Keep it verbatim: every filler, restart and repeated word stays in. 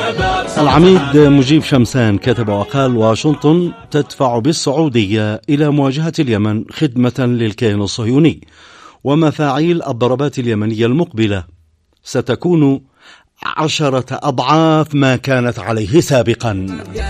العميد مجيب شمسان كتب وقال: واشنطن تدفع بالسعودية إلى مواجهة اليمن خدمة للكيان الصهيوني، ومفاعيل الضربات اليمنية المقبلة ستكون عشرة أضعاف ما كانت عليه سابقا.